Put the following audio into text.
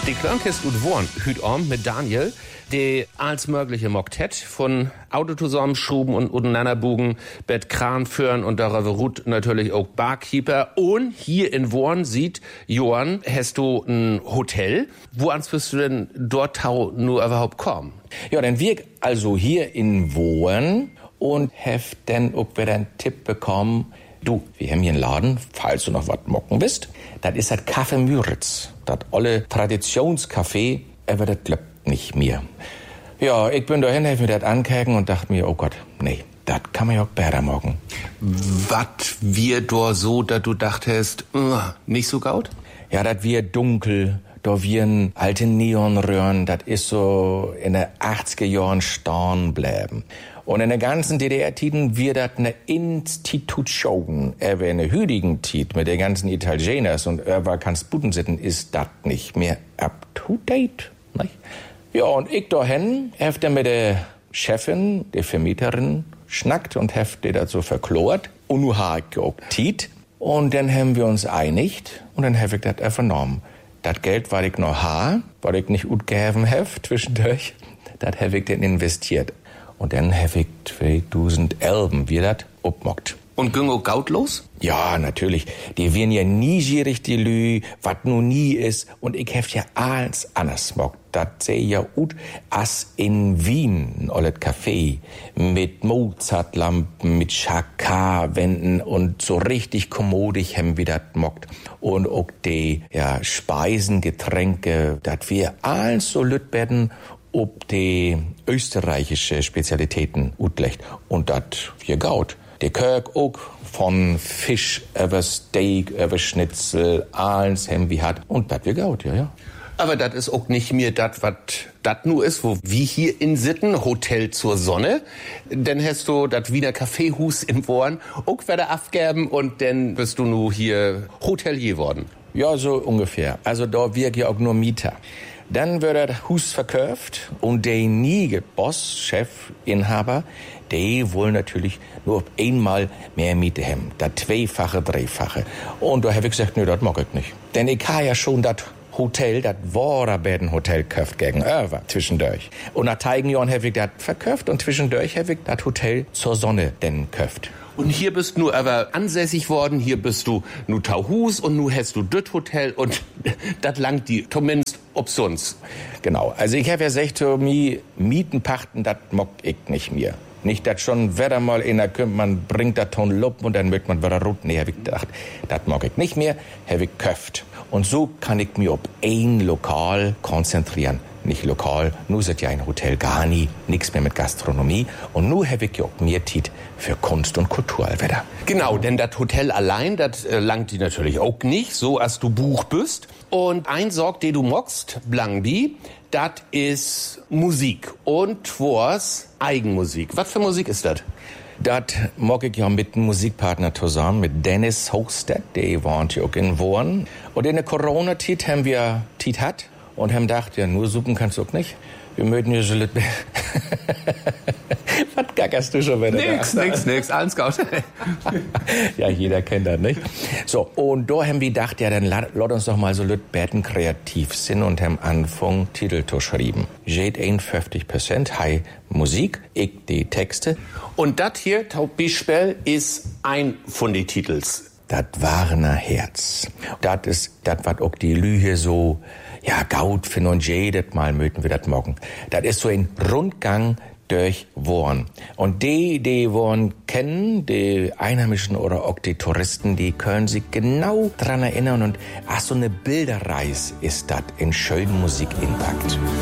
Die Klönkist und Worn hüt om mit Daniel, die als mögliche Moktet von Auto zusammenschuben und untereinanderbugen, Bett Kran führen und darüber ruht natürlich auch Barkeeper. Und hier in Worn sieht Johann, hast du ein Hotel. Wo ans wirst du denn dort nur überhaupt kommen? Ja, dann wir also hier in Worn und heft dann auch wieder einen Tipp bekommen. Du, wir haben hier einen Laden, falls du noch was mocken bist. Das ist das Café Müritz. Das olle Traditionscafé, aber das klappt nicht mehr. Ja, ich bin dahin, hab mir das angeguckt und dachte mir, oh Gott, nee, das kann man ja auch besser machen. Was wir da so, dass du dachtest, nicht so gaut? Ja, das wir dunkel, da wir alte Neonröhren, das ist so in den 80er Jahren stehen bleiben. Und in der ganzen DDR-Tiden wird das eine Institution. Aber in der hüdigen Tid mit den ganzen Italieners und Vakanzbudensitten ist das nicht mehr up to date. Nicht? Ja, und ich dahin, hab dann mit der Chefin, der Vermieterin, schnackt und hab die dazu verklort. Und nu ha ich auch Tiet. Und dann haben wir uns einigt und dann hab ich das vernommen. Das Geld, was ich noch ha, was ich nicht gut gegeben hab zwischendurch, das hab ich dann investiert. Und dann hab ich 2011 wieder das obmockt. Und ging auch gaut los? Ja, natürlich. Die werden ja nie gierig, die Lü, wat nu nie ist. Und ich hab ja alles anders mockt. Das seh ja ut as in Wien, ein olles Café. Mit Mozartlampen, mit Chakar-Wänden und so richtig kommodig haben wir das mockt. Und auch die, Speisen, Getränke, dat wir alles so lütbetten, ob die österreichische Spezialitäten utlecht. Und dat wir gaut. Der Kirk auch von Fisch über Steak, über Schnitzel, alles haben wir hat. Und dat wir gaut, ja. Aber das ist auch nicht mehr das, was das nur ist, wo wie hier in Sitten, Hotel zur Sonne. Dann hast du das Wiener Kaffeehus in Worn auch wieder abgeben und dann bist du nur hier Hotelier worden. Ja, so ungefähr. Also da wirkt ja auch nur Mieter. Dann wird das Hus verkauft und der nie Boss, Chef, Inhaber, die wollen natürlich nur auf einmal mehr Miete haben. Das zweifache, dreifache. Und da habe ich gesagt, nee, das mag ich nicht. Denn ich habe ja schon das Hotel, das Waterbetten-Hotel gekauft gegenüber, zwischendurch. Und nach einigen Jahren habe ich das verkauft und zwischendurch habe ich das Hotel zur Sonne denn gekauft. Und hier bist du aber ansässig worden, hier bist du nu Tauhus und nu hast du das Hotel und das langt die zumindest obsons. Genau, also ich habe ja gesagt, so Mieten pachten, das mock ich nicht mehr. Nicht, dass schon wieder mal einer kommt, man bringt da Ton Luppen und dann wird man wieder rot. Nee, hab ich gedacht, das mag ich nicht mehr, hab ich gekauft. Und so kann ich mich auf ein Lokal konzentrieren. Nicht lokal, nur ist ja ein Hotel gar nie, nix mehr mit Gastronomie. Und nur hab ich ja auch mehr Zeit für Kunst und Kultur wieder. Genau, denn das Hotel allein, das langt die natürlich auch nicht, so als du Buch bist. Und ein Sorg, den du mockst, Blangbi, das ist Musik und was Eigenmusik. Was für Musik ist das? Das mag ich ja mit einem Musikpartner zusammen, mit Dennis Hochstedt, der wohnt ja auch in Worn. Und in der Corona-Zeit haben wir Zeit hat und haben gedacht, ja, nur suppen kannst du auch nicht. Wir möchten ja so Was gackerst du schon wieder? Nix, alles gut. Ja, jeder kennt das, nicht? So, und da haben wir gedacht, ja, dann lass uns doch mal so Lütbetten kreativ sind und haben Anfang Titel zu schreiben. Jade 51%, hi Musik, ich die Texte. Und das hier, Taubbischbell, ist ein von den Titels. Das Warner Herz. Das ist das, was auch die Lüge so, gaut finden und jedes Mal möchten wir das morgen. Das ist so ein Rundgang durch Worn. Und die Worn kennen, die Einheimischen oder auch die Touristen, die können sich genau dran erinnern und so eine Bilderreise ist das in schönen Musik inpackt.